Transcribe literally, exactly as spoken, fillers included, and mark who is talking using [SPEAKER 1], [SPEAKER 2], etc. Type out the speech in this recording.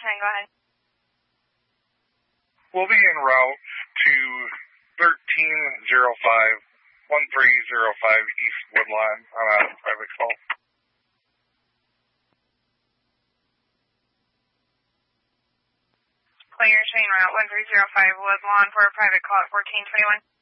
[SPEAKER 1] ten, go ahead.
[SPEAKER 2] We'll be en route to thirteen oh five, one three oh five East Woodlawn on a private call.
[SPEAKER 1] Player train route one three oh five Woodlawn for a private call at fourteen twenty-one.